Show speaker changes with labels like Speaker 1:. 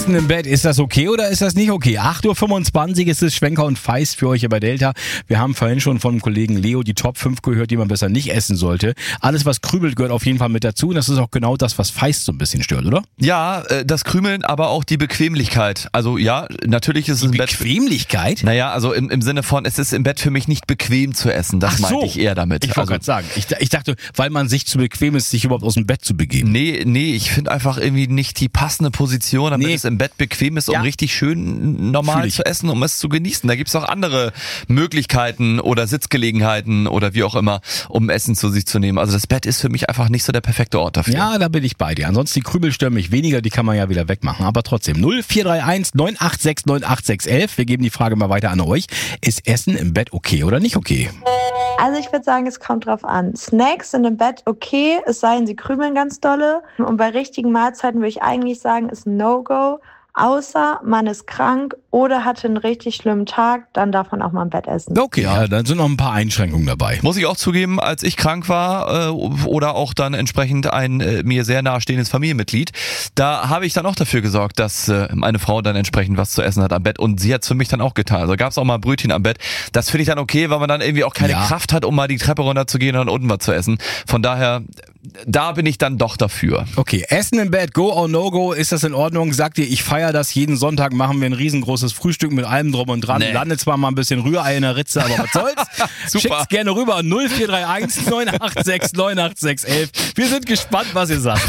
Speaker 1: Essen im Bett, ist das okay oder ist das nicht okay? 8.25 Uhr ist es Schwenker und Feist für euch hier bei Delta. Wir haben vorhin schon vom Kollegen Leo die Top 5 gehört, die man besser nicht essen sollte. Alles, was krümelt, gehört auf jeden Fall mit dazu. Und das ist auch genau das, was Feist so ein bisschen stört, oder?
Speaker 2: Ja, das Krümeln, aber auch die Bequemlichkeit. Also ja, natürlich ist es im Bett...
Speaker 1: Bequemlichkeit?
Speaker 2: Naja, also im Sinne von, es ist im Bett für mich nicht bequem zu essen. Das meinte ich eher damit.
Speaker 1: Ich wollte gerade sagen, ich dachte, weil man sich zu bequem ist, sich überhaupt aus dem Bett zu begeben.
Speaker 2: Nee, ich finde einfach irgendwie nicht die passende Position, damit es im Bett bequem ist, um richtig schön normal zu essen, um es zu genießen. Da gibt's auch andere Möglichkeiten oder Sitzgelegenheiten oder wie auch immer, um Essen zu sich zu nehmen. Also das Bett ist für mich einfach nicht so der perfekte Ort dafür.
Speaker 1: Ja, da bin ich bei dir. Ansonsten die Krümel stören mich weniger, die kann man ja wieder wegmachen. Aber trotzdem, 0431 986 98611. Wir geben die Frage mal weiter an euch. Ist Essen im Bett okay oder nicht okay?
Speaker 3: Also ich würde sagen, es kommt drauf an. Snacks sind im Bett okay, es sei denn, sie krümeln ganz dolle. Und bei richtigen Mahlzeiten würde ich eigentlich sagen, ist ein No-Go. Außer man ist krank oder hatte einen richtig schlimmen Tag, dann darf man auch mal im Bett essen.
Speaker 1: Okay, ja, dann sind noch ein paar Einschränkungen dabei.
Speaker 2: Muss ich auch zugeben, als ich krank war oder auch dann entsprechend ein mir sehr nahestehendes Familienmitglied, da habe ich dann auch dafür gesorgt, dass meine Frau dann entsprechend was zu essen hat am Bett und sie hat es für mich dann auch getan. Also gab es auch mal Brötchen am Bett. Das finde ich dann okay, weil man dann irgendwie auch keine Kraft hat, um mal die Treppe runter zu gehen und unten was zu essen. Von daher, da bin ich dann doch dafür.
Speaker 1: Okay, Essen im Bett, go or no go, ist das in Ordnung? Sagt ihr, ich feiere das, jeden Sonntag machen wir ein riesengroßes Frühstück mit allem drum und dran. Landet zwar mal ein bisschen Rührei in der Ritze, aber was soll's?
Speaker 2: Super.
Speaker 1: Schickt's gerne rüber 0431 986 98611. Wir sind gespannt, was ihr sagt.